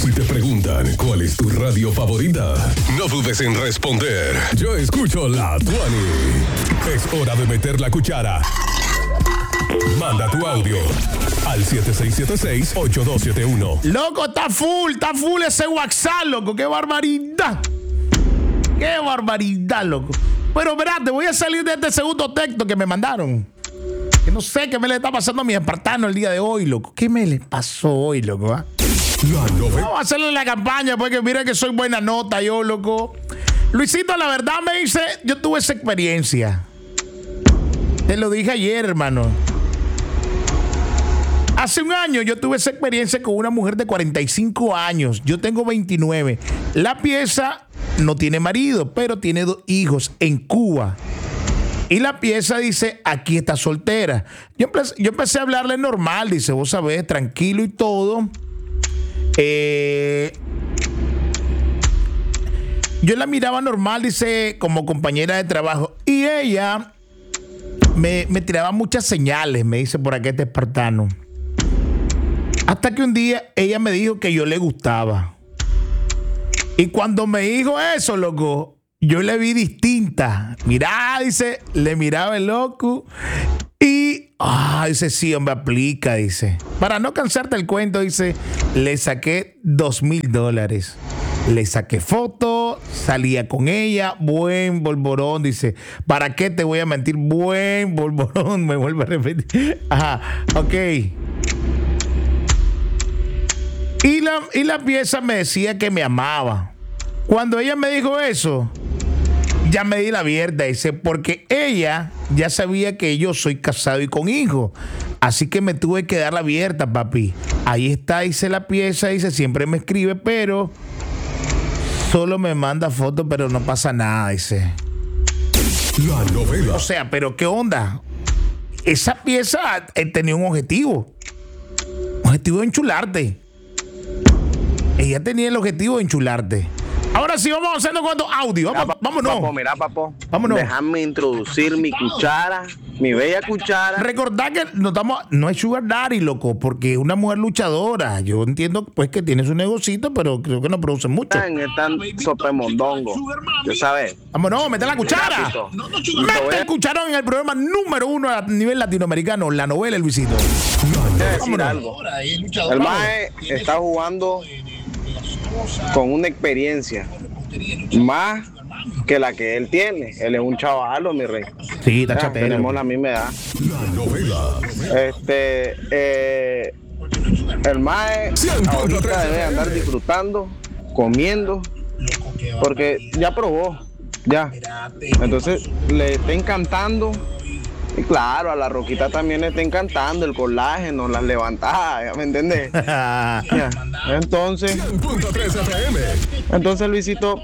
Si te preguntan cuál es tu radio favorita, no dudes en responder. Yo escucho La Tuani. Es hora de meter la cuchara. Manda tu audio al 7676-8271. Loco, está full ese WhatsApp, loco. ¡Qué barbaridad! ¡Qué barbaridad, loco! Pero espérate, voy a salir de este segundo texto que me mandaron. Que no sé qué me le está pasando a mi espartano el día de hoy, loco. ¿Qué me le pasó hoy, loco? Vamos a hacerle la campaña porque mira que soy buena nota yo, loco. Luisito, la verdad me dice, yo tuve esa experiencia. Te lo dije ayer, hermano. Hace un año yo tuve esa experiencia con una mujer de 45 años. Yo tengo 29. La pieza no tiene marido, pero tiene 2 hijos en Cuba. Y la pieza dice, aquí está soltera. Yo empecé a hablarle normal, dice, vos sabés, tranquilo y todo. Yo la miraba normal, dice, como compañera de trabajo. Y ella me tiraba muchas señales, me dice por aquí este espartano. Hasta que un día ella me dijo que yo le gustaba. Y cuando me dijo eso, loco, yo le vi distinta. Mirá, dice, le miraba el loco. Y, dice, sí, hombre, aplica, dice. Para no cansarte el cuento, dice, le saqué $2,000. Le saqué foto, salía con ella, buen bolborón, dice. ¿Para qué te voy a mentir? Buen bolborón, me vuelve a repetir. Ajá, ok. Y la pieza me decía que me amaba. Cuando ella me dijo eso, ya me di la abierta, dice, porque ella ya sabía que yo soy casado y con hijos. Así que me tuve que dar la abierta, papi. Ahí está, dice la pieza, dice, siempre me escribe, pero solo me manda fotos, pero no pasa nada, dice. La novela. O sea, pero ¿qué onda? Esa pieza tenía un objetivo. Un objetivo de enchularte. Ella tenía el objetivo de enchularte. Ahora sí, vamos haciendo cuánto audio. Vámonos. Papo. Vámonos. Déjame introducir mi cuchara, mi bella cuchara. Recordad que no es sugar daddy, loco, porque es una mujer luchadora. Yo entiendo pues que tiene su negocito, pero creo que no produce mucho. Están sopemondongo. ¿Tú sabes? Vámonos, mete la cuchara. Mete el cucharón en el programa número 1 a nivel latinoamericano, la novela, Luisito. Decir algo. El mae está jugando con una experiencia más que la que él tiene. Él es un chavalo, mi rey. Sí, está chatero. Tenemos la misma edad. La novela. El mae ahorita debe andar disfrutando, comiendo, porque ya probó, ya. Entonces le está encantando. Y claro, a la Roquita también le está encantando el colágeno, las levantadas, ¿ya me entendés? Ya. Entonces, Luisito,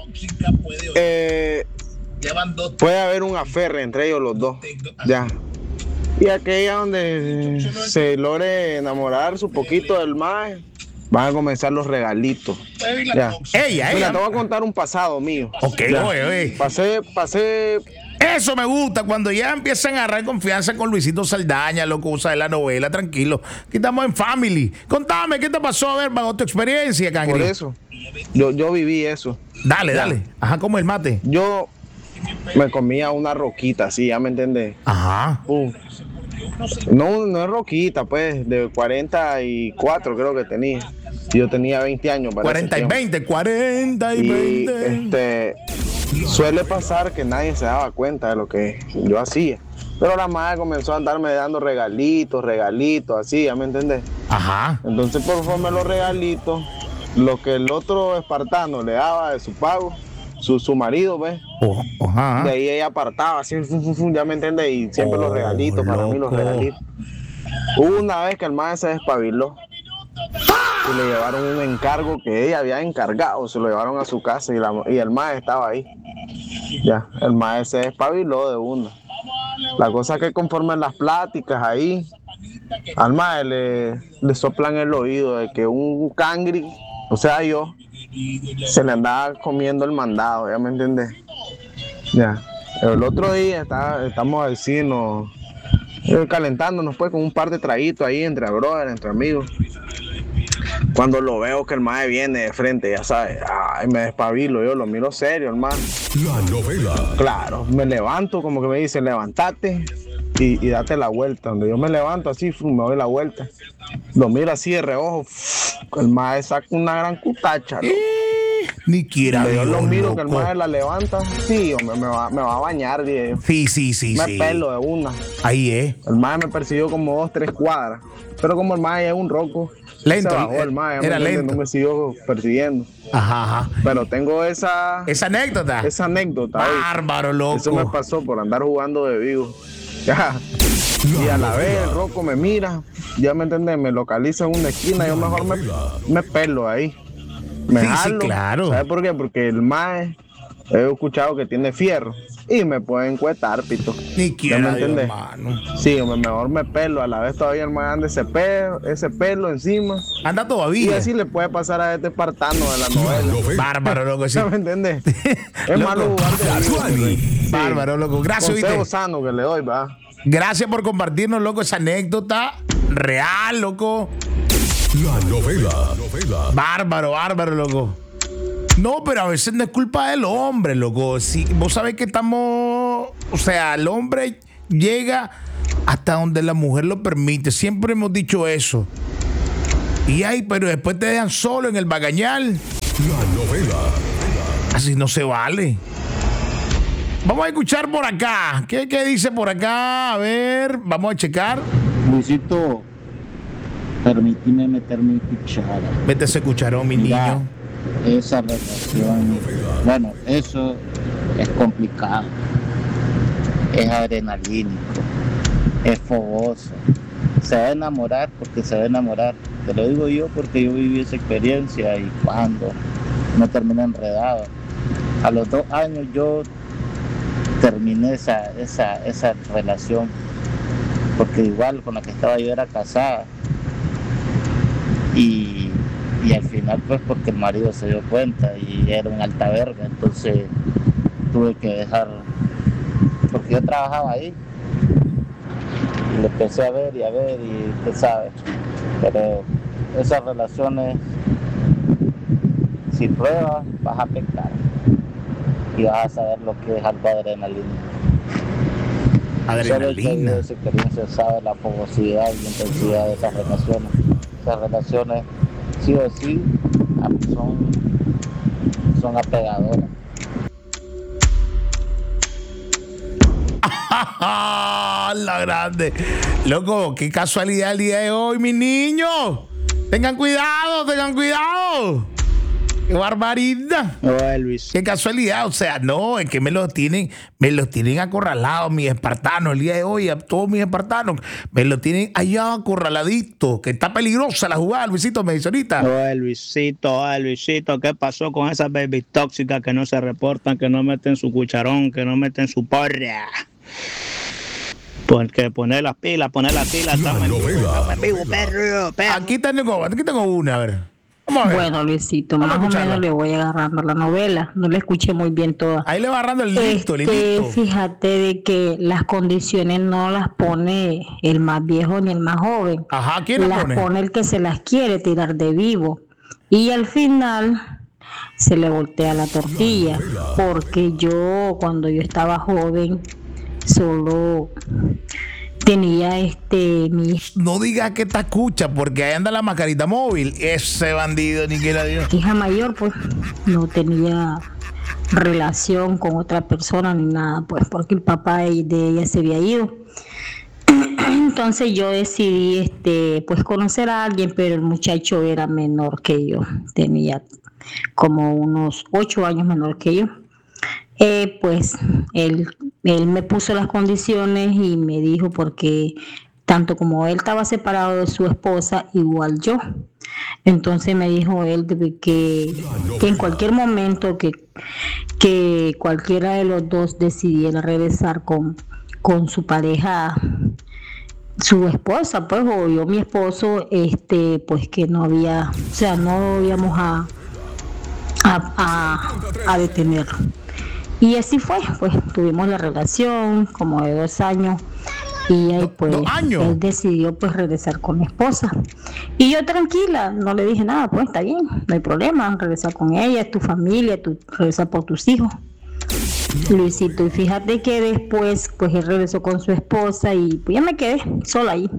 puede haber un aferre entre ellos los dos, ya. Y aquella donde se logre enamorar su poquito del mae, van a comenzar los regalitos. Ya. Ella. Mira, te voy a contar un pasado mío. Ok, oye. Pasé. Eso me gusta, cuando ya empiezan a agarrar confianza con Luisito Saldaña, loco, usa de la novela, tranquilo. Aquí estamos en family. Contame, ¿qué te pasó? A ver, bajo tu experiencia, Cangri. Por eso, yo viví eso. Dale. Ajá, como el mate. Yo me comía una roquita, así, ¿ya me entendés? Ajá. No es roquita, pues, de 44 creo que tenía. Yo tenía 20 años. 40 y 20. Suele pasar que nadie se daba cuenta de lo que yo hacía. Pero la madre comenzó a andarme dando regalitos, así, ¿ya me entendés? Ajá. Entonces, por forma los regalitos, lo que el otro espartano le daba de su pago, su marido, ¿ves? Ajá. De ahí ella apartaba, así, ¿ya me entendés? Y siempre los regalitos, para mí los regalitos. Hubo una vez que el madre se despabiló. Y le llevaron un encargo que ella había encargado, se lo llevaron a su casa y el mae estaba ahí. Ya, el mae se despabiló de una. La cosa es que conforme en las pláticas ahí, al mae le soplan el oído de que un cangri, o sea yo, se le andaba comiendo el mandado, ¿ya me entendés? Ya, el otro día estamos así, calentándonos pues con un par de traguitos ahí entre brothers, entre amigos. Cuando lo veo que el mae viene de frente, ya sabes, ay, me despabilo, yo lo miro serio, hermano. La novela. Claro, me levanto, como que me dice, levantate y date la vuelta. Donde yo me levanto así, me doy la vuelta. Lo miro así de reojo, el mae saca una gran cutacha, ¿no? Ni quiera. Yo lo miro, loco. que el mae la levanta, sí, hombre, me va a bañar, dije yo. Sí. Me pelo de una. Ahí es. El mae me persiguió como 2-3 cuadras. Pero como el mae es un roco, Lento, se bajó el mae, era lento. no me siguió persiguiendo. Ajá. Pero tengo esa anécdota. Bárbaro, loco. Eso me pasó por andar jugando de vivo. Ya. Y a la vez el roco me mira, ya me entiendes, me localiza en una esquina, yo mejor me pelo ahí. Me jalo. Claro. ¿Sabes por qué? Porque el mae, he escuchado que tiene fierro y me pueden cuetar, pito. Ni quiera, hermano. Sí, mejor me pelo. A la vez todavía el mae anda ese pelo encima. Anda todavía. Y así le puede pasar a este espartano de la novela. Bárbaro, loco. Sí. ¿Me entiendes? Es malo jugar de vivo. Sí. Bárbaro, loco. Gracias, consejo sano que le doy, va. Gracias por compartirnos, loco, esa anécdota real, loco. La novela. Bárbaro, loco. No, pero a veces no es culpa del hombre, loco. Si vos sabés que estamos, o sea, el hombre llega hasta donde la mujer lo permite. Siempre hemos dicho eso. Y pero después te dejan solo en el bagañal. La novela. Así no se vale. Vamos a escuchar por acá. ¿Qué dice por acá? A ver, vamos a checar. Luisito, permíteme meter mi cuchara. Vete ese cucharón, mi Mira, niño. Esa relación, bueno, eso es complicado. Es adrenalínico. Es fogoso. Se va a enamorar porque se va a enamorar. Te lo digo yo porque yo viví esa experiencia y cuando me terminé enredado. A los 2 años yo terminé esa relación porque igual con la que estaba yo era casada y al final pues porque el marido se dio cuenta y era un alta verga, entonces tuve que dejar porque yo trabajaba ahí y le empecé a ver y usted sabe, pero esas relaciones sin pruebas vas a pecar y vas a saber lo que es algo adrenalina. Solo el que vive esa experiencia sabe la fogosidad y la intensidad de esas relaciones. Esas relaciones sí o sí son apegadoras. La grande. Loco, qué casualidad el día de hoy, mis niños. Tengan cuidado. ¡Qué barbaridad! No, Elvis. ¡Qué casualidad! O sea, no, es que me los tienen acorralados, mis espartanos. El día de hoy, a todos mis espartanos, me los tienen allá acorraladitos. Que está peligrosa la jugada, Luisito, me dice ahorita. No, Luisito, ¿qué pasó con esas baby tóxicas que no se reportan, que no meten su cucharón, que no meten su porra? Porque poner las pilas, estamos en vivo, perro. Aquí tengo una, a ver. Bueno, Luisito, más o menos le voy agarrando la novela. No le escuché muy bien toda. Ahí le va agarrando el listo. Fíjate de que las condiciones no las pone el más viejo ni el más joven. Ajá, ¿quién las pone? Las pone el que se las quiere tirar de vivo. Y al final se le voltea la tortilla. Porque cuando yo estaba joven, solo tenía No digas que te escucha, porque ahí anda la mascarita móvil. Ese bandido, ni que la dio. Hija mayor, pues, no tenía relación con otra persona ni nada, pues, porque el papá de ella se había ido. Entonces yo decidí, pues, conocer a alguien, pero el muchacho era menor que yo. Tenía como unos 8 años menor que yo. Pues él me puso las condiciones y me dijo, porque tanto como él estaba separado de su esposa, igual yo. Entonces me dijo él que en cualquier momento que cualquiera de los dos decidiera regresar con su pareja, su esposa, pues, o yo mi esposo, pues que no había, o sea, no íbamos a detenerlo. Y así fue, pues tuvimos la relación como de 2 años Y ahí pues 2 años. él decidió pues regresar con mi esposa. Y yo tranquila, no le dije nada, pues está bien, no hay problema, regresar con ella, es tu familia, tú regresar por tus hijos. Luisito, y fíjate que después pues él regresó con su esposa y pues ya me quedé sola ahí.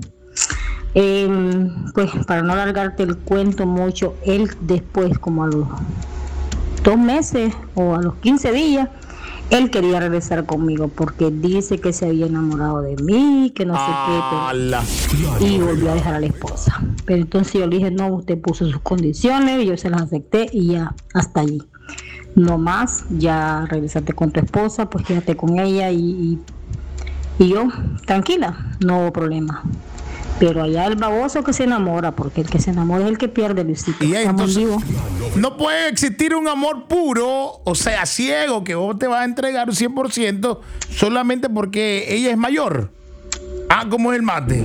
Pues para no alargarte el cuento mucho, él después como a los 2 meses o a los 15 días, él quería regresar conmigo porque dice que se había enamorado de mí, que no sé qué, y volvió a dejar a la esposa. Pero entonces yo le dije, no, usted puso sus condiciones, yo se las acepté y ya, hasta allí. No más, ya regresaste con tu esposa, pues quédate con ella y yo, tranquila, no hubo problema. Pero allá el baboso que se enamora, porque el que se enamora es el que pierde, Luisito. Y Estamos entonces, vivos. no puede existir un amor puro, o sea, ciego, que vos te vas a entregar un 100% solamente porque ella es mayor. Ah, ¿cómo es el mate?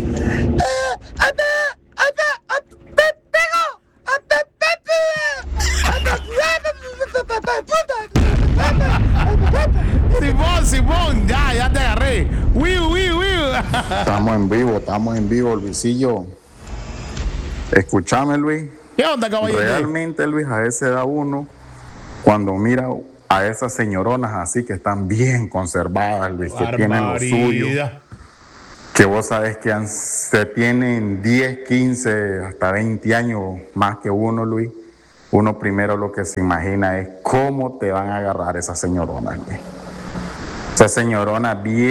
Simón, ya te agarré. Wiu. Estamos en vivo, Luisillo. Escúchame, Luis. ¿Qué onda, caballero? Realmente, Luis, a esa edad uno, cuando mira a esas señoronas así que están bien conservadas, Luis, que tienen lo suyo, que vos sabes que se tienen 10, 15, hasta 20 años más que uno, Luis, uno primero lo que se imagina es cómo te van a agarrar esas señoronas, Luis. Esas señoronas bien